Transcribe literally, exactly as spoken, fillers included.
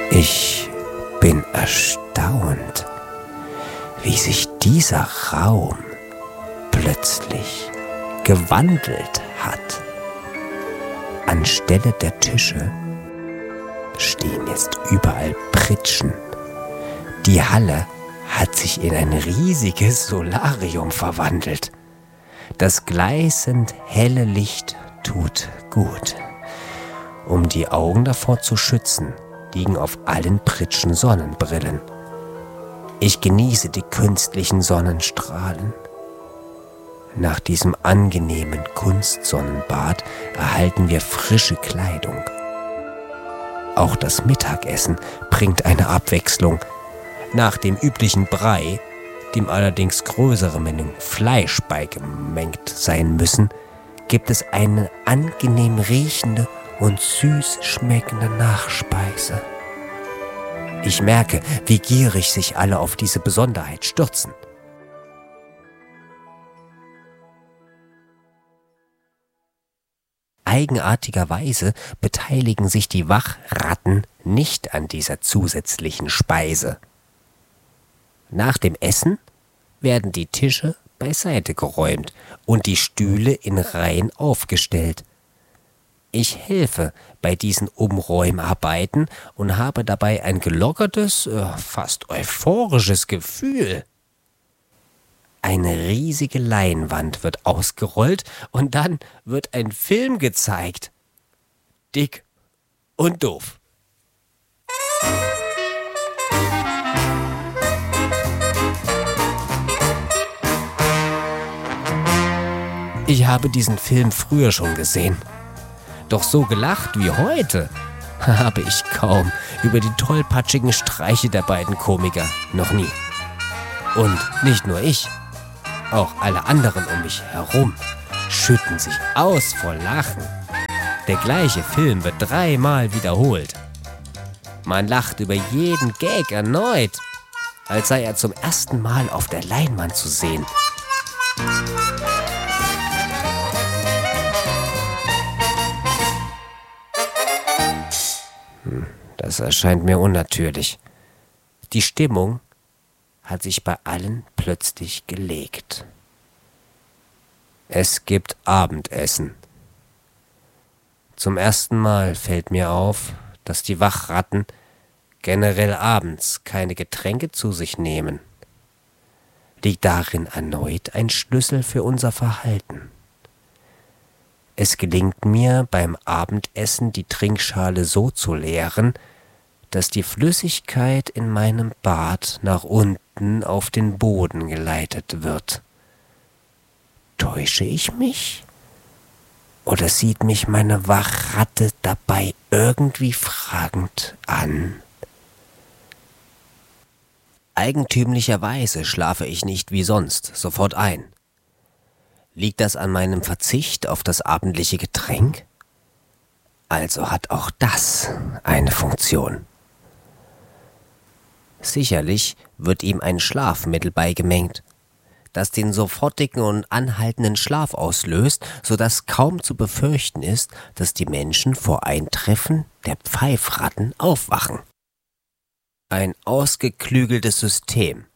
Ich bin erstaunt, wie sich dieser Raum plötzlich gewandelt hat. Anstelle der Tische stehen jetzt überall Pritschen. Die Halle hat sich in ein riesiges Solarium verwandelt. Das gleißend helle Licht tut gut. Um die Augen davor zu schützen, liegen auf allen Pritschen Sonnenbrillen. Ich genieße die künstlichen Sonnenstrahlen. Nach diesem angenehmen Kunstsonnenbad erhalten wir frische Kleidung. Auch das Mittagessen bringt eine Abwechslung. Nach dem üblichen Brei, dem allerdings größere Mengen Fleisch beigemengt sein müssen, gibt es eine angenehm riechende und süß schmeckende Nachspeise. Ich merke, wie gierig sich alle auf diese Besonderheit stürzen. Eigenartigerweise beteiligen sich die Wachratten nicht an dieser zusätzlichen Speise. Nach dem Essen werden die Tische beiseite geräumt und die Stühle in Reihen aufgestellt. Ich helfe bei diesen Umräumarbeiten und habe dabei ein gelockertes, fast euphorisches Gefühl. Eine riesige Leinwand wird ausgerollt und dann wird ein Film gezeigt. Dick und doof. Ich habe diesen Film früher schon gesehen. Doch so gelacht wie heute habe ich kaum über die tollpatschigen Streiche der beiden Komiker, noch nie. Und nicht nur ich, auch alle anderen um mich herum schütten sich aus vor Lachen. Der gleiche Film wird dreimal wiederholt. Man lacht über jeden Gag erneut, als sei er zum ersten Mal auf der Leinwand zu sehen. Das erscheint mir unnatürlich. Die Stimmung hat sich bei allen plötzlich gelegt. Es gibt Abendessen. Zum ersten Mal fällt mir auf, dass die Wachratten generell abends keine Getränke zu sich nehmen. Liegt darin erneut ein Schlüssel für unser Verhalten? Es gelingt mir beim Abendessen, die Trinkschale so zu leeren, dass die Flüssigkeit in meinem Bad nach unten auf den Boden geleitet wird. Täusche ich mich? Oder sieht mich meine Wachratte dabei irgendwie fragend an? Eigentümlicherweise schlafe ich nicht wie sonst sofort ein. Liegt das an meinem Verzicht auf das abendliche Getränk? Also hat auch das eine Funktion. Sicherlich wird ihm ein Schlafmittel beigemengt, das den sofortigen und anhaltenden Schlaf auslöst, sodass kaum zu befürchten ist, dass die Menschen vor Eintreffen der Pfeifratten aufwachen. Ein ausgeklügeltes System,